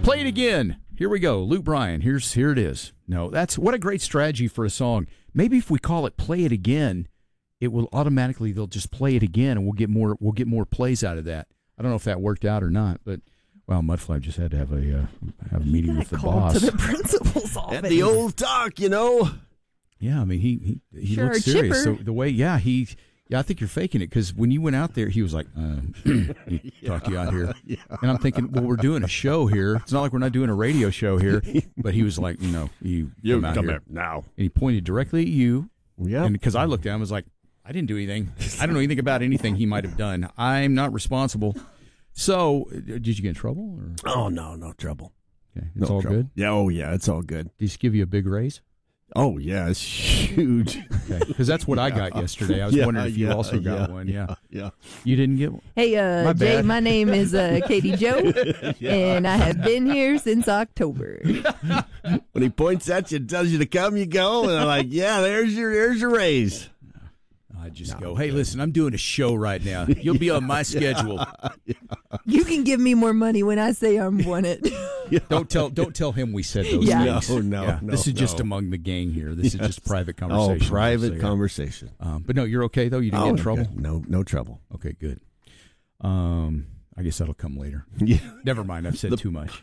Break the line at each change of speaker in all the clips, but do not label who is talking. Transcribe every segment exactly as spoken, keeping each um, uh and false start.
Play it again. Here we go. Luke Bryan. Here's here it is. No, that's what a great strategy for a song. Maybe if we call it "Play It Again," it will automatically they'll just play it again, and we'll get more we'll get more plays out of that. I don't know if that worked out or not, but well, Mudflap just had to have a uh, have a meeting with the boss
to the principal's office.
And the old talk, you know.
Yeah, I mean he he, he
sure,
looks serious.
chipper.
So the way, yeah, he. Yeah, I think you're faking it because when you went out there, he was like, uh, he
yeah,
talked to you out here.
Yeah.
And I'm thinking, well, we're doing a show here. It's not like we're not doing a radio show here. But he was like, you know, you,
You
come out
come
here.
here now.
And he pointed directly at you.
Yeah.
And because I looked at him, I was like, I didn't do anything. I don't know anything about anything he might have done. I'm not responsible. So, uh, did you get in trouble? Or?
Oh, no, no trouble.
Okay, it's
no
all
trouble.
good?
Yeah, oh, yeah, it's all good.
Did he give you a big raise?
Oh, yeah, it's huge.
Okay, because that's what I got yesterday. I was
yeah,
wondering if you
yeah,
also got
yeah,
one. Yeah.
yeah.
You didn't get one?
Hey, uh,
My
Jay,
bad.
my name is uh, Katie Joe,
Yeah.
and I have been here since October.
When he points at you, tells you to come, you go, and I'm like, yeah, there's your there's your raise.
I just go, hey, listen, I'm doing a show right now. You'll be on my schedule.
You can give me more money when I say I'm wanted.
Don't tell don't tell him we said those
Yeah.
things.
No, no,
Yeah,
no,
This is just
no.
among the gang here. This
Yes.
is just private
Oh,
conversation.
private
So, yeah.
conversation.
Um, but no, you're okay, though? You didn't
Oh,
get in
okay.
trouble?
No, no trouble.
Okay, good. Um, I guess that'll come later.
Yeah.
Never mind. I've said too much.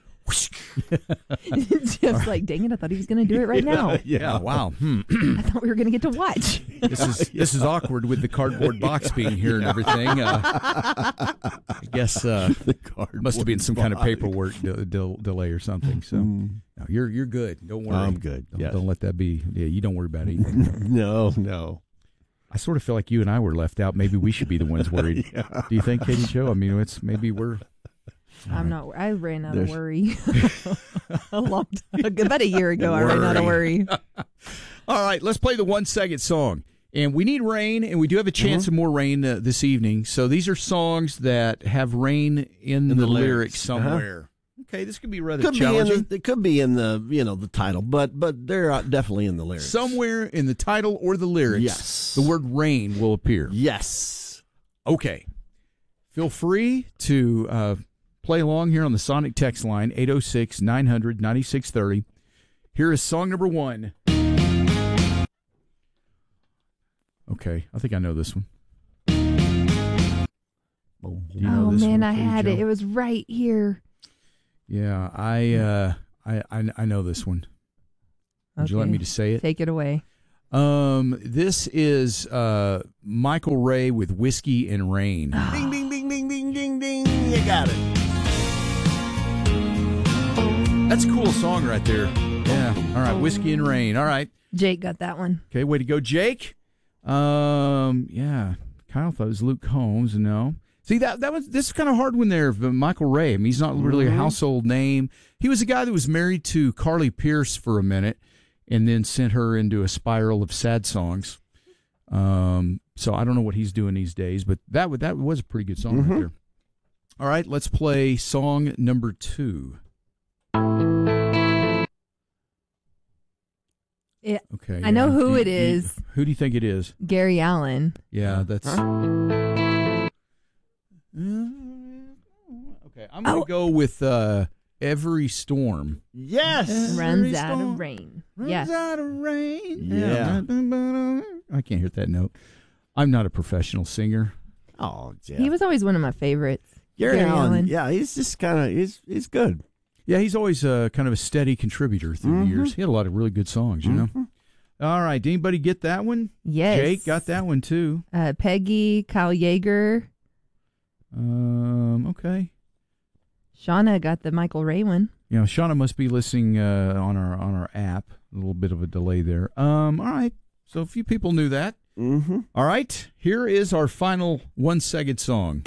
Just like, dang it, I thought he was going to do it right now.
Yeah, wow. Hmm.
I thought we were going to get to watch.
This is this is awkward with the cardboard box being here and everything. Uh, I guess uh, must have been some kind of paperwork de- de- delay or something. So no, you're you're good. Don't worry.
I'm good.
Don't,
Yes.
don't let that be. Yeah, you don't worry about anything.
No, no.
I sort of feel like you and I were left out. Maybe we should be the ones worried.
Yeah.
Do you think, Katie Joe? I mean, it's maybe we're.
I'm not. I ran out
There's-
of worry a long time, about a year ago. I ran out of worry.
All right, let's play the one second song. And we need rain, and we do have a chance
Mm-hmm.
of more rain uh, this evening. So these are songs that have rain in,
In
the,
the
lyrics
lyrics. Uh-huh.
somewhere. Okay, this could be rather
Could be in
challenging.
the, it could be in the you know the title, but but they're uh, definitely in the lyrics.
Somewhere in the title or the lyrics,
Yes.
the word rain will appear.
Yes.
Okay. Feel free to uh, play along here on the Sonic text line, eight oh six, nine hundred, ninety-six thirty. Here is song number one. Okay, I think I know this one. Do you know
Oh
this
man,
one,
I
Katie
had it.
Jo?
It was right here.
Yeah, I, uh, I, I, I know this one. Would you like
Okay.
me to say it?
Take it away.
Um, this is uh, Michael Ray with Whiskey and Rain.
Ding ding ding ding ding ding ding. You got it.
That's a cool song right there. Yeah. All right, Whiskey and Rain. All right.
Jake got that one.
Okay, way to go, Jake. Um, yeah. Kyle thought it was Luke Combs. No. See, that that was this is kind of hard one there. But Michael Ray, I mean, he's not really a household name. He was a guy that was married to Carly Pierce for a minute, and then sent her into a spiral of sad songs. Um, so I don't know what he's doing these days, but that would that was a pretty good song right there. All right, let's play song number two.
It,
Okay,
I know
yeah.
who
You-
it
you-
is.
Who do you think it is?
Gary Allen.
Yeah, that's. Okay, I'm gonna
Oh.
go with uh, Every Storm.
Yes.
Runs out of rain.
Runs
Yeah.
out of rain.
Yeah.
I can't hit that note. I'm not a professional singer.
Oh, yeah.
He was always one of my favorites.
Gary,
Gary
Allen.
Allen.
Yeah, he's just kind of he's he's good.
Yeah, he's always uh, kind of a steady contributor through the years. He had a lot of really good songs, you know. All right, did anybody get that one?
Yes.
Jake got that one too.
Uh, Peggy, Kyle Yeager.
Um, okay.
Shauna got the Michael Ray one.
You know, Shauna must be listening uh, on our on our app. A little bit of a delay there. Um, all right. So a few people knew that.
Mm-hmm.
All right. Here is our final one second song.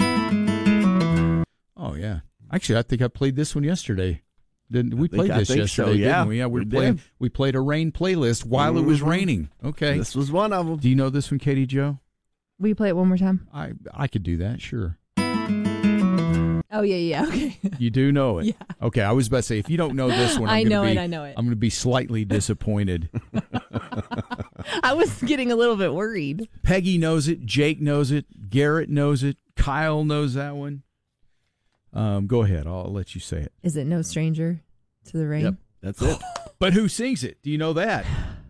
Oh yeah. Actually, I think I played this one yesterday. Didn't we
think-
played
I
this
think
yesterday?
so, yeah.
Didn't we? Yeah, we
We
were playing.
did.
We played a rain playlist while it was raining. Okay.
This was one of them.
Do you know this one, Katie Joe?
Will you play it one more time?
I I could do that. Sure.
Oh, yeah, yeah, okay.
You do know it.
Yeah.
Okay. I was about to say if you don't know this one, I'm
I
gonna
know
be,
it, I know it.
I'm going to be slightly disappointed.
I was getting a little bit worried.
Peggy knows it. Jake knows it. Garrett knows it. Kyle knows that one. Um, go ahead. I'll let you say it.
Is it No Stranger to the Rain.
Yep, that's it.
But who sings it? Do you know that?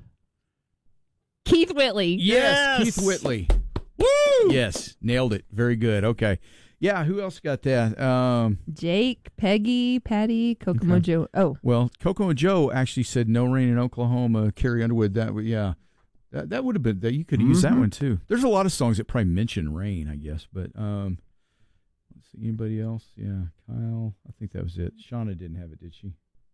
Keith Whitley.
Yes,
Yes!
Keith Whitley.
Woo!
Yes, nailed it. Very good. Okay. Yeah, who else got that? Um,
Jake, Peggy, Patty, Kokomo
Okay.
Joe. Oh,
well, Kokomo Joe actually said no rain in Oklahoma. Carrie Underwood, that would, yeah. That, that would have been, that you could use that
Mhm.
one too. There's a lot of songs that probably mention rain, I guess. But um, let's see, anybody else? Yeah, Kyle. I think that was it. Shauna didn't have it, did she?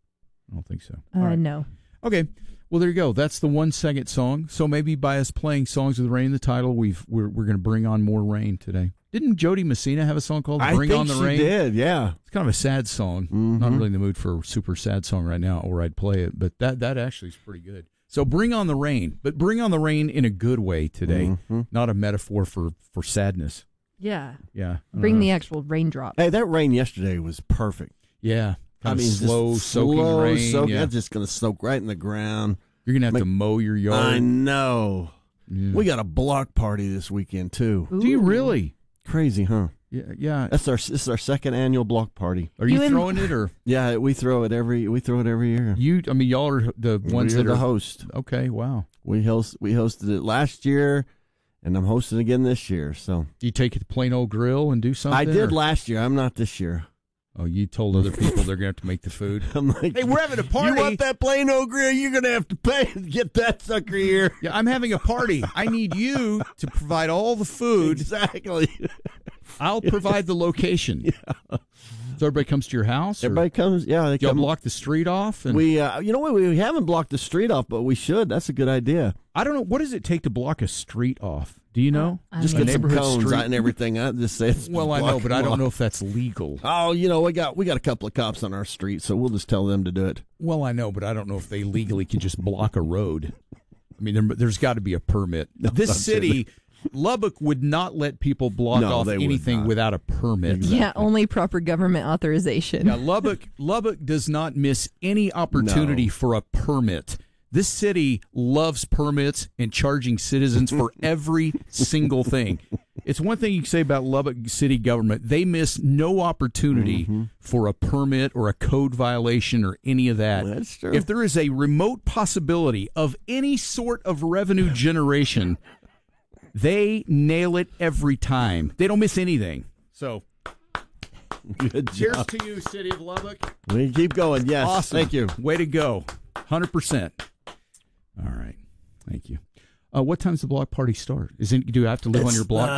I don't think so.
uh,
All right.
no.
Okay, well there you go. That's the one second song. So maybe by us playing songs with rain in the title, we've we're we're going to bring on more rain today. Didn't Jody Messina have a song called
I
"Bring
think
on the
she
Rain"?
did, yeah.
It's kind of a sad song.
Mhm.
Not really in the mood for a super sad song right now, or I'd play it. But that that actually is pretty good. So bring on the rain, but bring on the rain in a good way today,
Mhm.
not a metaphor for for sadness.
Yeah.
Yeah, I don't
Bring
know.
the actual raindrop.
Hey, that rain yesterday was perfect.
yeah.
I
Kind of
mean,
slow
just
soaking
slow
rain.
soak-
Yeah.
That's just going to soak right in the ground.
You're gonna have
Make-
to mow your yard.
I know.
Yeah.
We got a block party this weekend too.
Do you
Ooh.
really?
Crazy, huh?
Yeah, yeah.
That's our this is our second annual block party.
Are you,
You and-
throwing it or
Yeah, we throw it every we throw it every year.
you? I mean, y'all are the ones
We're
that
the
are
host.
okay. Wow.
We host we hosted it last year, and I'm hosting again this year. So
Do you take it to plain old grill and do something?
I did
or-
last year. I'm not this year.
Oh, you told other people they're gonna have to make the food.
I'm like,
Hey, we're having a party.
You want that plain old grill? You're gonna have to pay to get that sucker here.
Yeah, I'm having a party. I need you to provide all the food.
Exactly.
I'll provide the location. So everybody comes to your house. Or
Everybody comes. Yeah, they
y'all
come.
block the street off. And
We, uh, you know what? We haven't blocked the street off, but we should. That's a good idea.
I don't know what does it take to block a street off. Do you know?
I
Just
don't
A
get some
neighborhood
cones
street?
out and everything. I just say. It's
Well, I know,
block
but I
them
don't
off.
know if that's legal.
Oh, you know, we got we got a couple of cops on our street, so we'll just tell them to do it.
Well, I know, but I don't know if they legally can just block a road. I mean, there, there's got to be a permit.
No,
this
not
city, Lubbock, would not let people block
No,
off
they would
anything
not.
without a permit.
Yeah, only proper government authorization.
Yeah, Lubbock, Lubbock does not miss any opportunity
No.
for a permit. This city loves permits and charging citizens for every single thing. It's one thing you can say about Lubbock city government. They miss no opportunity
Mm-hmm.
for a permit or a code violation or any of that.
That's true.
If there is a remote possibility of any sort of revenue generation, they nail it every time. They don't miss anything. So,
Good
cheers
job.
to you, city of Lubbock.
We keep going. Yes.
Awesome.
Thank you.
Way to go. one hundred percent. All right. Thank you. Uh, what time's the block party start? Is it, do I have to live on
It's,
your block?